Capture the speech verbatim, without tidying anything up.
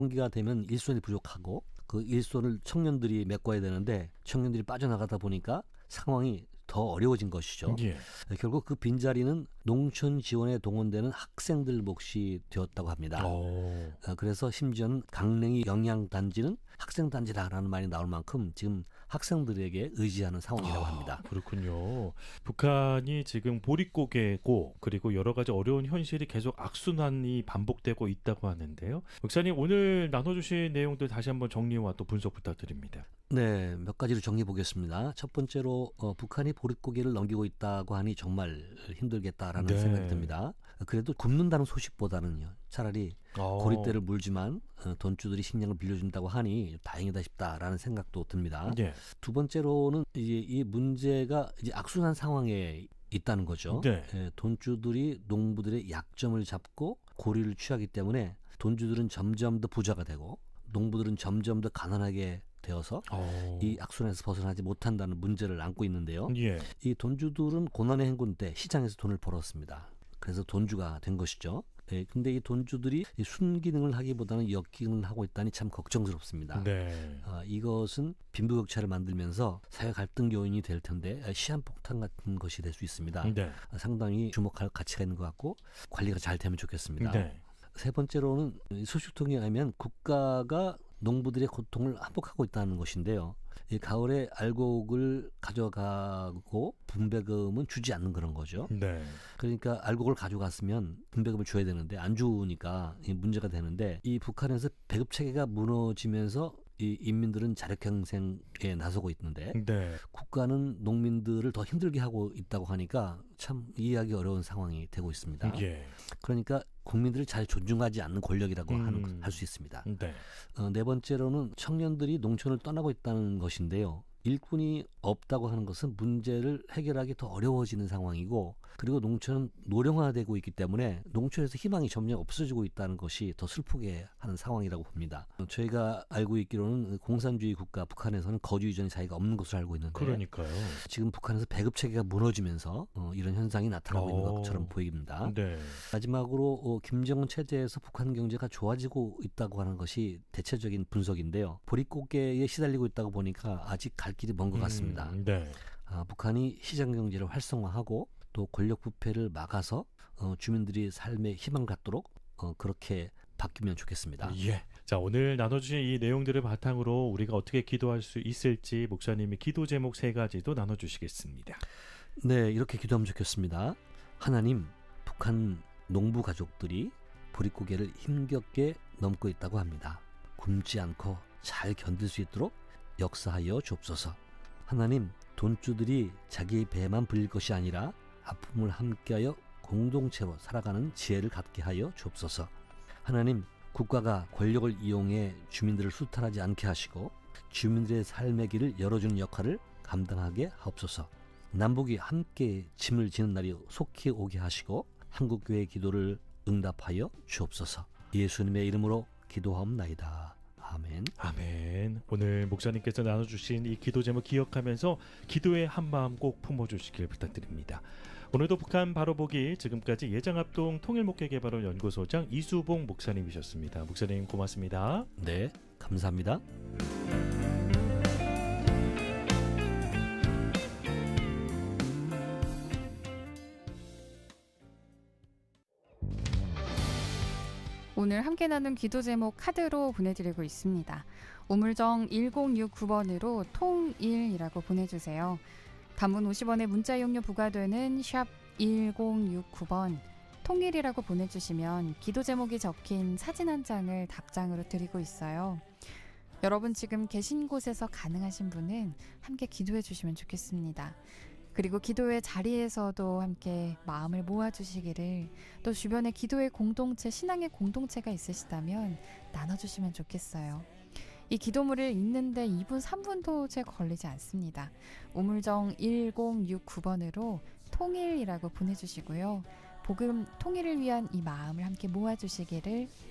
분기가 되면 일손이 부족하고 그 일손을 청년들이 메꿔야 되는데 청년들이 빠져나가다 보니까 상황이 더 어려워진 것이죠. 예. 결국 그 빈자리는 농촌 지원에 동원되는 학생들 몫이 되었다고 합니다. 오. 그래서 심지어는 강릉이 영양단지는 학생단지다라는 말이 나올 만큼 지금 학생들에게 의지하는 상황이라고 합니다. 아, 그렇군요. 북한이 지금 보릿고개고 그리고 여러 가지 어려운 현실이 계속 악순환이 반복되고 있다고 하는데요. 목사님, 오늘 나눠주신 내용들 다시 한번 정리와 또 분석 부탁드립니다. 네, 몇 가지로 정리해 보겠습니다. 첫 번째로 어, 북한이 보릿고개를 넘기고 있다고 하니 정말 힘들겠다라는 네. 생각이 듭니다. 그래도 굶는다는 소식보다는요, 차라리 오. 고릿대를 물지만 어, 돈주들이 식량을 빌려준다고 하니 다행이다 싶다라는 생각도 듭니다. 예. 두 번째로는 이제 이 문제가 이제 악순환 상황에 있다는 거죠. 네. 예, 돈주들이 농부들의 약점을 잡고 고리를 취하기 때문에 돈주들은 점점 더 부자가 되고 농부들은 점점 더 가난하게 되어서 오. 이 악순환에서 벗어나지 못한다는 문제를 안고 있는데요. 예. 이 돈주들은 고난의 행군 때 시장에서 돈을 벌었습니다. 그래서 돈주가 된 것이죠. 예, 근데 이 돈주들이 이 순기능을 하기보다는 역기능을 하고 있다니 참 걱정스럽습니다. 네. 아, 이것은 빈부격차를 만들면서 사회 갈등 요인이 될 텐데 시한폭탄 같은 것이 될 수 있습니다. 네. 아, 상당히 주목할 가치가 있는 것 같고 관리가 잘 되면 좋겠습니다. 네. 세 번째로는 소식통에 의하면 국가가 농부들의 고통을 한복하고 있다는 것인데요. 이 가을에 알곡을 가져가고 분배금은 주지 않는 그런 거죠. 네. 그러니까 알곡을 가져갔으면 분배금을 줘야 되는데 안 주니까 문제가 되는데 이 북한에서 배급 체계가 무너지면서 이 인민들은 자력경생에 나서고 있는데 네. 국가는 농민들을 더 힘들게 하고 있다고 하니까 참 이해하기 어려운 상황이 되고 있습니다. 예. 그러니까 국민들을 잘 존중하지 않는 권력이라고 음. 하는 할 수 있습니다. 네. 어, 네 번째로는 청년들이 농촌을 떠나고 있다는 것인데요. 일꾼이 없다고 하는 것은 문제를 해결하기 더 어려워지는 상황이고 그리고 농촌은 노령화되고 있기 때문에 농촌에서 희망이 점점 없어지고 있다는 것이 더 슬프게 하는 상황이라고 봅니다. 저희가 알고 있기로는 공산주의 국가 북한에서는 거주 이전의 자유가 없는 것으로 알고 있는데 그러니까요. 지금 북한에서 배급 체계가 무너지면서 어, 이런 현상이 나타나고 오. 있는 것처럼 보입니다. 네. 마지막으로 어, 김정은 체제에서 북한 경제가 좋아지고 있다고 하는 것이 대체적인 분석인데요. 보릿고개에 시달리고 있다고 보니까 아직 갈 길이 먼 것 같습니다. 음, 네. 아, 북한이 시장 경제를 활성화하고 또 권력 부패를 막아서 어, 주민들이 삶에 희망을 갖도록 어, 그렇게 바뀌면 좋겠습니다. 예. 자, 오늘 나눠주신 이 내용들을 바탕으로 우리가 어떻게 기도할 수 있을지 목사님이 기도 제목 세 가지도 나눠주시겠습니다. 네, 이렇게 기도하면 좋겠습니다. 하나님, 북한 농부 가족들이 보릿고개를 힘겹게 넘고 있다고 합니다. 굶지 않고 잘 견딜 수 있도록 역사하여 주옵소서. 하나님, 돈주들이 자기 배만 불릴 것이 아니라 아픔을 함께하여 공동체로 살아가는 지혜를 갖게 하여 주옵소서. 하나님, 국가가 권력을 이용해 주민들을 수탈하지 않게 하시고 주민들의 삶의 길을 열어주는 역할을 감당하게 하옵소서. 남북이 함께 짐을 지는 날이 속히 오게 하시고 한국교회의 기도를 응답하여 주옵소서. 예수님의 이름으로 기도하옵나이다. 아멘. 아멘. 오늘 목사님께서 나눠주신 이 기도 제목 기억하면서 기도의 한마음 꼭 품어주시길 부탁드립니다. 오늘도 북한 바로보기 지금까지 예장합동 통일목회개발원 연구소장 이수봉 목사님이셨습니다. 목사님 고맙습니다. 네, 감사합니다. 오늘 함께 나눈 기도 제목 카드로 보내드리고 있습니다. 우물정 일공육구 번으로 통일이라고 보내주세요. 단문 오십 원의 문자 이용료 부과되는 샵 일공육구 번 통일이라고 보내주시면 기도 제목이 적힌 사진 한 장을 답장으로 드리고 있어요. 여러분 지금 계신 곳에서 가능하신 분은 함께 기도해 주시면 좋겠습니다. 그리고 기도의 자리에서도 함께 마음을 모아주시기를, 또 주변에 기도의 공동체, 신앙의 공동체가 있으시다면 나눠주시면 좋겠어요. 이 기도물을 읽는데 이 분 삼 분도 채 걸리지 않습니다. 우물정 일공육구 번으로 통일이라고 보내주시고요. 복음 통일을 위한 이 마음을 함께 모아주시기를